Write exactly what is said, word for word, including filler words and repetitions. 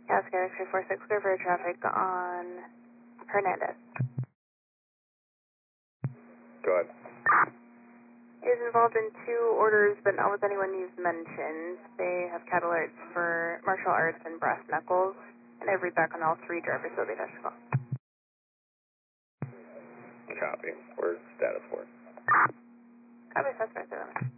Cascade three four six, clear for traffic on Hernandez. Go ahead. Is involved in two orders, but not with anyone you've mentioned. They have cat alerts for martial arts and brass knuckles, and I read back on all three drivers, so they touch the call. Copy. Where's status for it? Copy, suspect.